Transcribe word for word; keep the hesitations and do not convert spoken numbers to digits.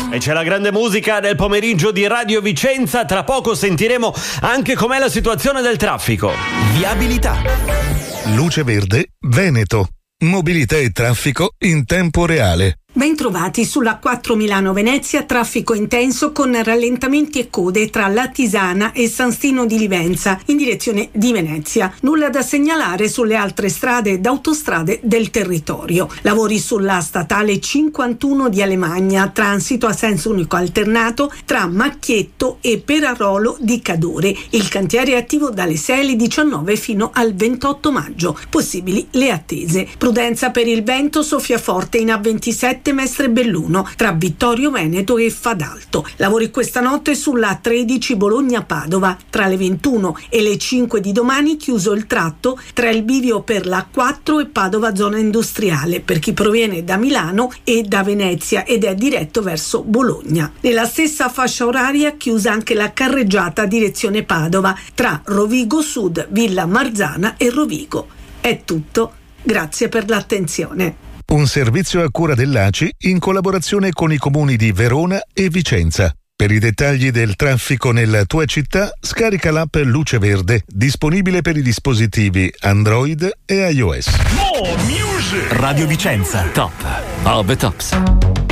E c'è la grande musica del pomeriggio di Radio Vicenza. Tra poco sentiremo anche com'è la situazione del traffico. Viabilità. Luce Verde Veneto. Mobilità e traffico in tempo reale. Bentrovati sulla quattro Milano-Venezia, traffico intenso con rallentamenti e code tra Latisana e San Stino di Livenza in direzione di Venezia. Nulla da segnalare sulle altre strade ed autostrade del territorio. Lavori sulla statale cinquantuno di Alemagna, transito a senso unico alternato tra Macchietto e Perarolo di Cadore. Il cantiere è attivo dalle sei alle diciannove fino al ventotto maggio. Possibili le attese. Prudenza per il vento, soffia forte in A ventisette Mestre Belluno tra Vittorio Veneto e Fadalto. Lavori questa notte sulla tredici Bologna-Padova tra le ventuno e le cinque di domani, chiuso il tratto tra il bivio per la quattro e Padova zona industriale per chi proviene da Milano e da Venezia ed è diretto verso Bologna. Nella stessa fascia oraria chiusa anche la carreggiata direzione Padova tra Rovigo Sud, Villa Marzana e Rovigo. È tutto, grazie per l'attenzione. Un servizio a cura dell'A C I in collaborazione con i comuni di Verona e Vicenza. Per i dettagli del traffico nella tua città, scarica l'app Luce Verde, disponibile per i dispositivi Android e iOS. Radio Vicenza, top of the tops.